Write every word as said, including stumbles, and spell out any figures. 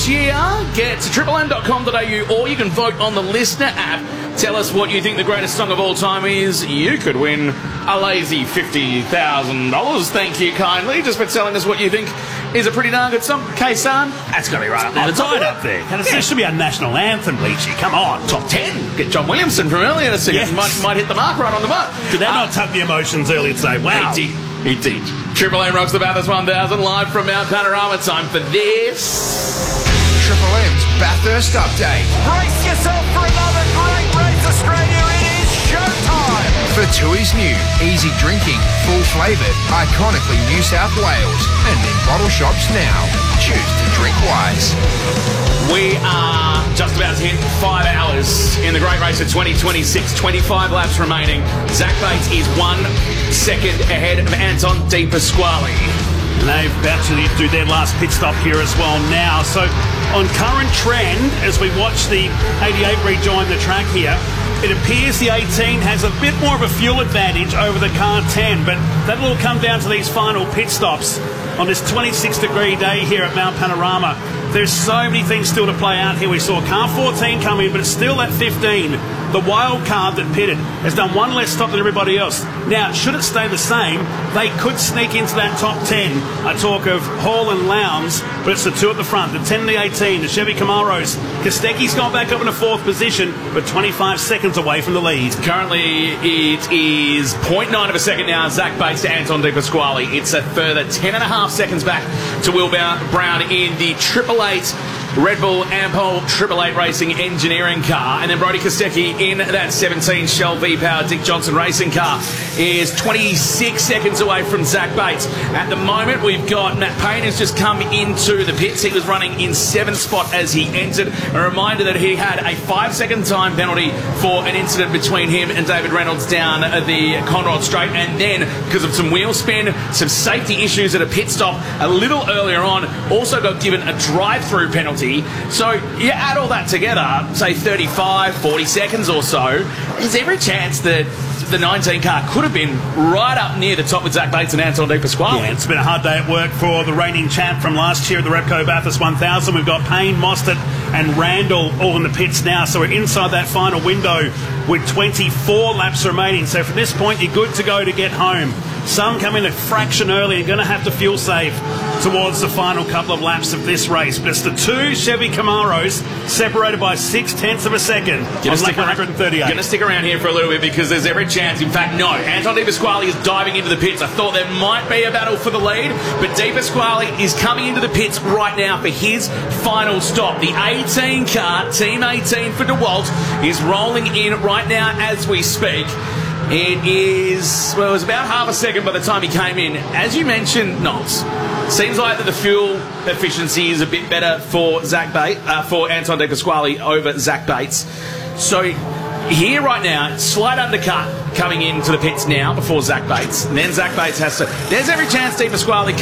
this year. Get to triple m dot com dot a u or you can vote on the Listener app. Tell us what you think the greatest song of all time is. You could win a lazy fifty thousand dollars. Thank you kindly just for telling us what you think is a pretty darn good song. K-San, that's got to be right up there. It's right up there. And it's, Yeah. It should be a national anthem, Leachy. Come on. Top ten. Get John Williamson from earlier this season. Yes. Might, might hit the mark right on the mark. Did that Uh, not tug the emotions earlier today? Wow. He did. He did. Triple M rocks the Bathurst one thousand live from Mount Panorama. Time for this. Triple M's Bathurst Update. Brace yourself for another great race, Australia. It is showtime. For Tui's new, easy drinking, full flavoured, iconically New South Wales. And in bottle shops now. Choose to drink wise. We are just about to hit five hours in the Great Race of twenty twenty-six. twenty-five laps remaining. Zach Bates is one second ahead of Anton De Pasquale. And they've about to do their last pit stop here as well now. So on current trend, as we watch the eighty-eight rejoin the track here, it appears the eighteen has a bit more of a fuel advantage over the car ten, but that'll all come down to these final pit stops on this twenty-six degree day here at Mount Panorama. There's so many things still to play out here. We saw car fourteen come in, but it's still at fifteen. The wild card that pitted has done one less stop than everybody else. Now, should it stay the same, they could sneak into that top ten. I talk of Hall and Lowndes, but it's the two at the front, the ten and the eighteen, the Chevy Camaros. Kostecki's gone back up in a fourth position, but twenty-five seconds away from the lead. Currently, it is zero point nine of a second now. Zach Bates to Anton De Pasquale. It's a further ten and a half seconds back to Will Brown in the triple eight Red Bull Ampol triple eight Racing engineering car. And then Brody Kostecki in that seventeen Shell V-Power Dick Johnson racing car is twenty-six seconds away from Zach Bates. At the moment, we've got Matt Payne has just come into the pits. He was running in seventh spot as he entered. A reminder that he had a five-second time penalty for an incident between him and David Reynolds down the Conrod Straight. And then, because of some wheel spin, some safety issues at a pit stop a little earlier on, also got given a drive-through penalty. So you add all that together, say thirty-five, forty seconds or so, there's every chance that the nineteen car could have been right up near the top with Zach Bates and Anton De Pasquale. Yeah, it's been a hard day at work for the reigning champ from last year at the Repco Bathurst one thousand. We've got Payne, Mostert and Randall all in the pits now, so we're inside that final window with twenty-four laps remaining. So from this point, you're good to go to get home. Some come in a fraction early and going to have to fuel save towards the final couple of laps of this race. But it's the two Chevy Camaros separated by six tenths of a second on lap one thirty-eight. Going to stick around here for a little bit because there's every chance. In fact, no. Anton De Pasquale is diving into the pits. I thought there might be a battle for the lead, but De Pasquale is coming into the pits right now for his final stop. The eighteen car, Team eighteen for DeWalt, is rolling in right now as we speak. It is, well, it was about half a second by the time he came in. As you mentioned, Knowles, seems like that the fuel efficiency is a bit better for Zach Bates, uh, for Anton De Pasquale over Zach Bates. So here right now, slight undercut coming into the pits now before Zach Bates. And then Zach Bates has to, there's every chance De Pasquale